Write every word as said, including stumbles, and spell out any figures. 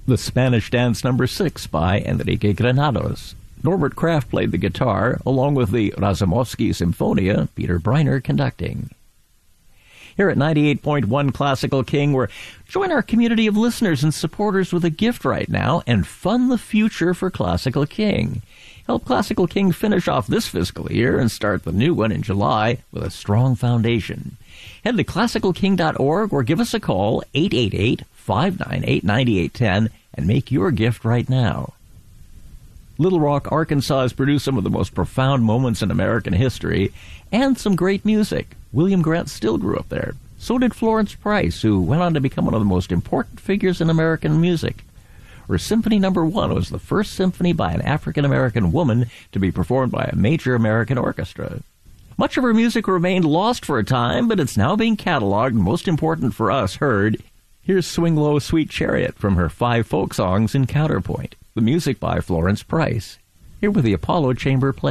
The Spanish Dance Number six by Enrique Granados. Norbert Kraft played the guitar, along with the Razumovsky Symphonia, Peter Breiner conducting. Here at ninety-eight point one Classical King, we're join our community of listeners and supporters with a gift right now and fund the future for Classical King. Help Classical King finish off this fiscal year and start the new one in July with a strong foundation. Head to classical king dot org or give us a call, eight eight eight, five nine eight, nine eight one zero, and make your gift right now. Little Rock, Arkansas has produced some of the most profound moments in American history and some great music. William Grant Still grew up there. So did Florence Price, who went on to become one of the most important figures in American music. Her Symphony Number One was the first symphony by an African-American woman to be performed by a major American orchestra. Much of her music remained lost for a time, but it's now being cataloged and, most important for us, heard. Here's Swing Low, Sweet Chariot from her five folk songs in Counterpoint. The music by Florence Price. Here with the Apollo Chamber Play.